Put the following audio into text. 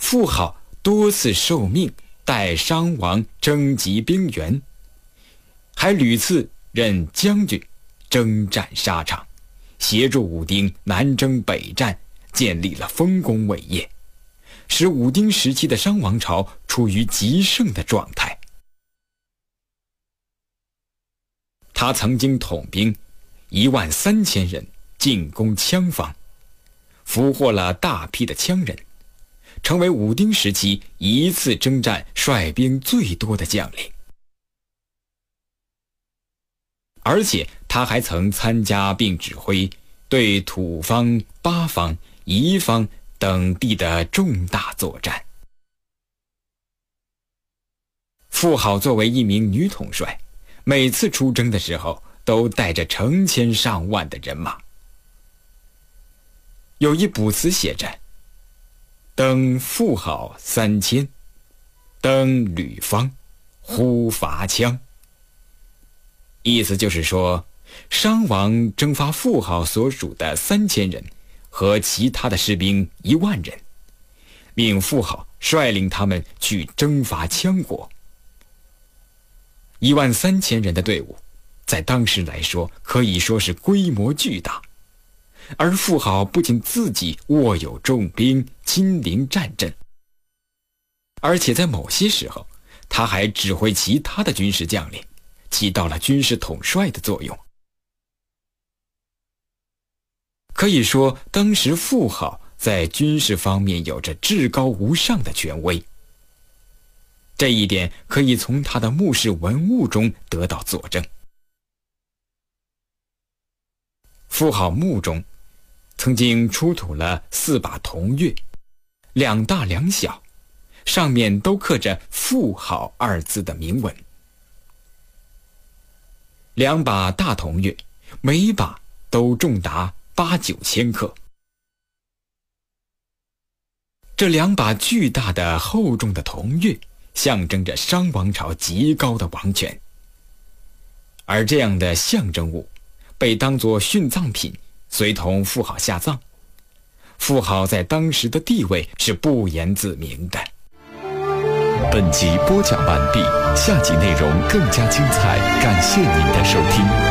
妇好多次受命带商王征集兵员，还屡次任将军，征战沙场，协助武丁南征北战，建立了丰功伟业，使武丁时期的商王朝处于极盛的状态。他曾经统兵13000人进攻羌方，俘获了大批的羌人，成为武丁时期一次征战率兵最多的将领。而且他还曾参加并指挥对土方、八方、夷方等地的重大作战。妇好作为一名女统帅，每次出征的时候都带着成千上万的人马。有一卜辞写着：登妇好3000，登吕方，呼伐羌。意思就是说，商王征发妇好所属的3000人和其他的士兵10000人，命妇好率领他们去征伐羌国。13000人的队伍在当时来说可以说是规模巨大，而妇好不仅自己握有重兵，亲临战阵，而且在某些时候他还指挥其他的军事将领，起到了军事统帅的作用。可以说当时妇好在军事方面有着至高无上的权威，这一点可以从他的墓室文物中得到佐证。妇好墓中曾经出土了4把铜钺，2大2小，上面都刻着妇好2字的铭文。2把大铜钺，每把都重达8-9千克。这2把巨大的厚重的铜钺象征着商王朝极高的王权，而这样的象征物被当作殉葬品随同妇好下葬。妇好在当时的地位是不言自明的。 本集播讲完毕，下集内容更加精彩，感谢您的收听。